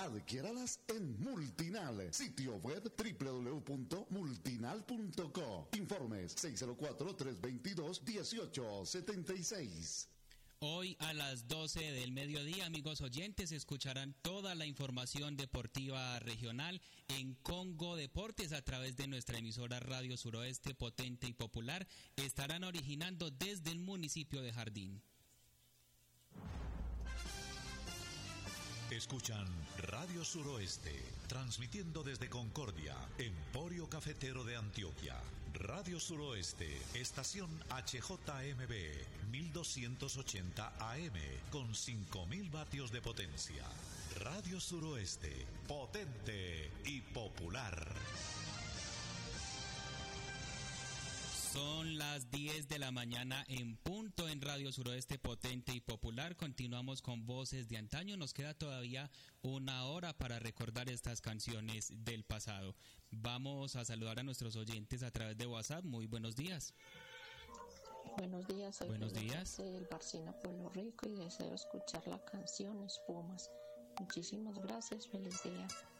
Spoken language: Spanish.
Adquiéralas en Multinal, sitio web www.multinal.co. Informes 604-322-1876. Hoy a las 12 del mediodía, amigos oyentes, escucharán toda la información deportiva regional en Congo Deportes a través de nuestra emisora Radio Suroeste, potente y popular. Estarán originando desde el municipio de Jardín. Escuchan Radio Suroeste, transmitiendo desde Concordia, Emporio Cafetero de Antioquia. Radio Suroeste, estación HJMB, 1280 AM, con 5000 vatios de potencia. Radio Suroeste, potente y popular. Son las 10 de la mañana en punto en Radio Suroeste, potente y popular. Continuamos con Voces de Antaño. Nos queda todavía una hora para recordar estas canciones del pasado. Vamos a saludar a nuestros oyentes a través de WhatsApp. Muy buenos días. Buenos días, soy Buenos días. del Barcina Pueblo Rico y deseo escuchar la canción Espumas. Muchísimas gracias, feliz día.